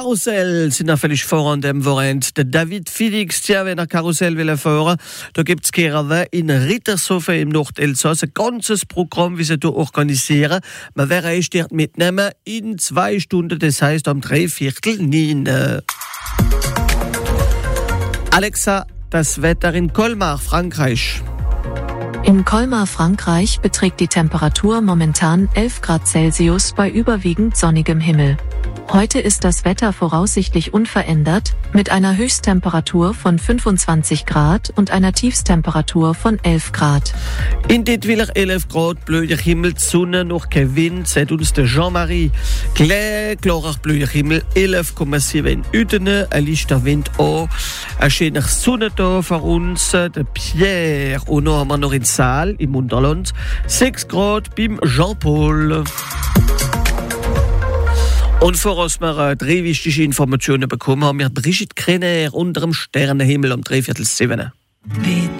Karussell sind natürlich vor an dem Wochenende. Der David Felix, wenn er Karussell will fahren, da gibt's Kerawe in Rittershofen im Nordelsass ein ganzes Programm, wie sie da organisieren. Man wäre erst dort mitnehmen in 2 Stunden, das heißt um 8:45. Alexa, das Wetter in Colmar, Frankreich. In Colmar, Frankreich, beträgt die Temperatur momentan 11 Grad Celsius bei überwiegend sonnigem Himmel. Heute ist das Wetter voraussichtlich unverändert, mit einer Höchsttemperatur von 25 Grad und einer Tiefstemperatur von 11 Grad. In Dittwiller 11 Grad, blöder Himmel, die Sonne, noch kein Wind, sagt uns der Jean-Marie. Klarer blöder Himmel, 11,7 in Udene, ein leichter Wind an, ein schöner Sonne da für uns, der Pierre. Und noch haben wir noch in Saal, im Unterland, 6 Grad beim Jean-Paul. Und bevor wir 3 wichtige Informationen bekommen, haben wir Brigitte Krenner unter dem Sternenhimmel um 6:45.